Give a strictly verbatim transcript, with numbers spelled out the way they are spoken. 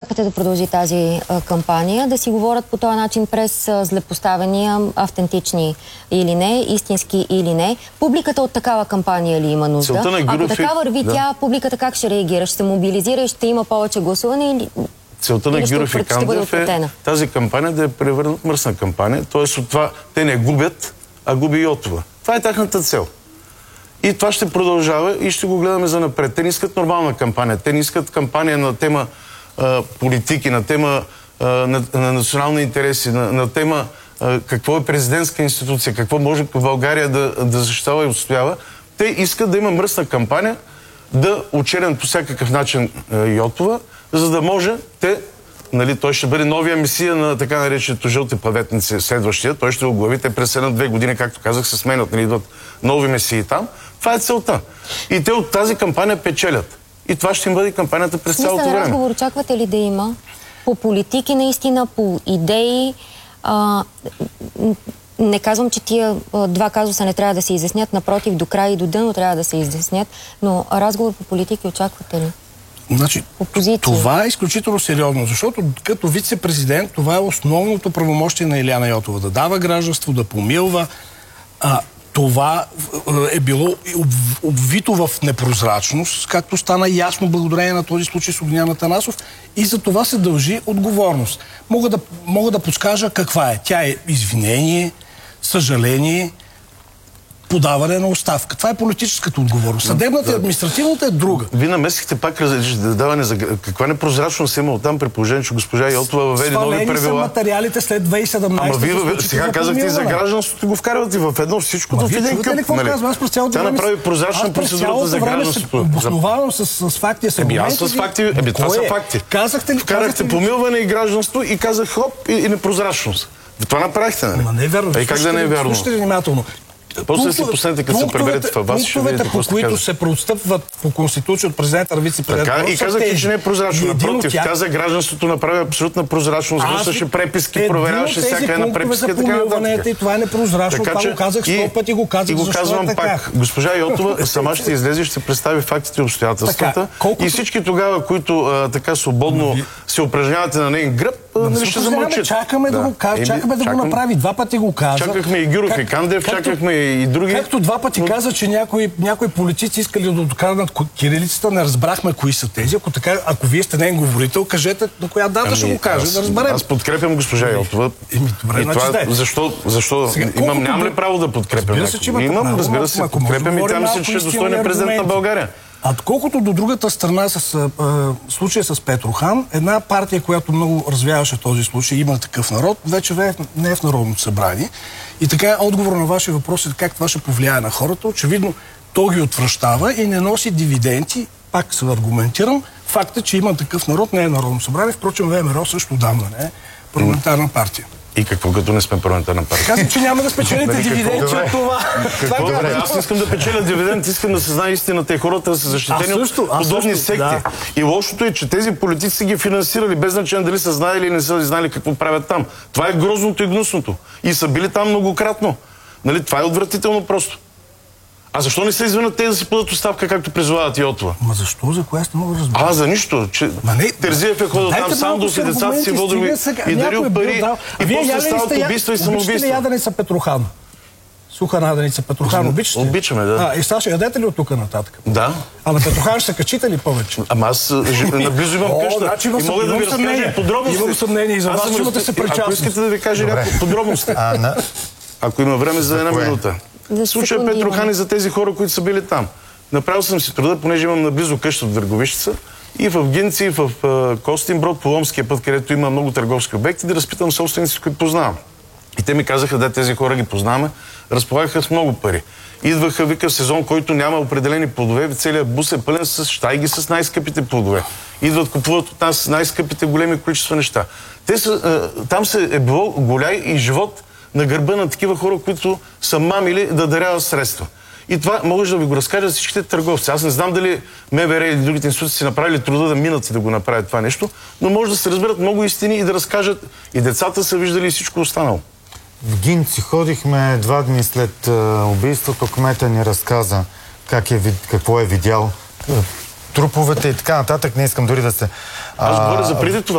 очаквате да продължи тази а, кампания? Да си говорят по този начин през а, злепоставения, автентични или не, истински или не? Публиката от такава кампания ли има нужда? Ако така върви да. тя, публиката как ще реагира? Ще се мобилизира и ще има повече гласуване или... Целта на Гюров и Кандев е тази кампания да я превърнат в мръсна кампания. Тоест от това те не губят, а губи Йотова. Това е тяхната цел. И това ще продължава и ще го гледаме за напред. Те не искат нормална кампания. Те не искат кампания на тема а, политики, на тема а, на, на национални интереси, на, на тема а, какво е президентска институция, какво може в България да, да защитава и отстоява. Те искат да има мръсна кампания, да очернят по всякакъв начин а, Йотова, за да може те, нали, той ще бъде новия месия на така нареченото жълти паветници, следващия, той ще оглави, те през една две години, както казах, се сменят, нали, идват нови месии там. Това е целта. И те от тази кампания печелят. И това ще им бъде кампанията през цялото време. Разговор очаквате ли да има? По политики наистина, по идеи. А, не казвам, че тия два казуса не трябва да се изяснят, напротив, до край и до дъно трябва да се изяснят, но разговор по политики очаквате ли? Значи, това е изключително сериозно, защото като вице-президент това е основното правомощие на Илияна Йотова. Да дава гражданство, да помилва. А, това е било обвито в непрозрачност, както стана ясно благодарение на този случай с Огнян Атанасов, и за това се дължи отговорност. Мога да, мога да подскажа каква е. Тя е извинение, съжаление, подаване на оставка. Това е политическата отговорност. Съдебната и административната е друга. Вие намесихте пак даване за каква непрозрачност е имало там, при положение, че госпожа Йотова въведе нови правила. Свалени са материалите след две хиляди и седемнадесета. Ама вие сега казахте и за гражданството, го вкарвате в едно всичкото в един къп. Тя направи прозрачна процедурата за гражданството. Обосновавам с факти. Еби аз с факти, еби това са факти. Вкарахте помилване и гражданство и казах хоп и непрозрачност. Това направихте, нали? Ама не е вярно. Е, как да не е вярно? Слушайте внимателно. После си последните, като се преберете във вас, ще видите по които се преотстъпват по Конституция от президента на вице-президента. Така, и казахте, че не е прозрачно. Напротив, тях... каза, гражданството направи абсолютна прозрачност, връщаше преписки, проверяваше всяка една преписка и така нататък. И това е непрозрачно, това го казах сто пъти, го казах, и го казвам пак. Госпожа Йотова сама ще излезе, ще представи фактите и обстоятелствата. И всички тогава, които така свободно се упражнявате на нейн гръб, ще замълчат. Чакаме да го кажа, чакаме да го направи. Два пъти го каза. Чакахме и Гюров и Кандев, чакахме и други. Както два пъти каза, че някои, някои политици искали да докарат кирилицата, не разбрахме кои са тези. Ако, така, ако вие сте нейн говорител, кажете на коя дата ами, ще го каже, аз, да разберем. Аз подкрепям госпожа Йотова. Добре, това, защо, защо Сега, имам, нямам ли право да подкрепям? Разбира се, че имате имам, право, разбира се, подкрепям и тя мисля, че е достойен президент на България. А колкото до другата страна с а, а, случая с Петрохан, една партия, която много развяваше този случай, Има такъв народ, вече не е в Народното събрание. И така, отговор на вашия въпрос е как това ще повлияе на хората. Очевидно, то ги отвръщава и не носи дивиденти. Пак се аргументирам. Факта, че Има такъв народ, не е Народно събрание. Впрочем, ВМРО също давно не е парламентарна партия. И какво, като не сме парламентарна партия? Казвам, че няма да спечелите дивиденти от това. Какво? Добре, аз искам да печеля дивиденд, искам да се знае истината и хората да са защитени от подобни секти. Да. И лошото е, че тези политици са ги финансирали, без значение дали са знаели или не са знали какво правят там. Това е грозното и гнусното. И са били там многократно. Нали? Това е отвратително просто. А защо не се извинят те да си подадат оставка, както призовават Йотова? Ма защо? За коя сте много разбира? А, за нищо. Че... Терзиев е ходил там, Сандов и децата си водили и дарил пари. И после стават убийства и самоубийства. Обичате ли яденица Петрохан? Суха наденица Петрохан, обичате? Обичаме, да. А, и Саша, ядете ли от тук нататък? Да. А на Петрохан ще се качите ли повече? Ама аз наблизо имам къща. И мога да ви разкажа подробности. Имам съмнение и за вас имате се причастност. Ако искате да ви кажа някакви подробности. Ако има време за една минута. Случая Петрохан и за тези хора, които са били там. Направил съм си труда, понеже имам наблизо къща в Дърговищица, и в Гинци, и в Костинброд, по Ломския път, където има много търговски обекти, да разпитам собственици, които познавам. И те ми казаха, да, тези хора ги познаваме, разполагаха с много пари. Идваха, вика, в сезон, който няма определени плодове, целият бус е пълен с щайги с най-скъпите плодове. Идват, купуват от нас най-скъпите големи количества неща. Те са, там се е било голяй и живот на гърба на такива хора, които са мамили да даряват средства. И това може да ви го разкажат всичките търговци. Аз не знам дали МВР или другите институции си направили труда да минат и да го направят това нещо, но може да се разберат много истини и да разкажат. И децата са виждали и всичко останало. В Гинци ходихме два дни след убийството. Кмета ни разказа как е, какво е видял, труповете и така нататък. Не искам дори да се... Аз говоря за преди това.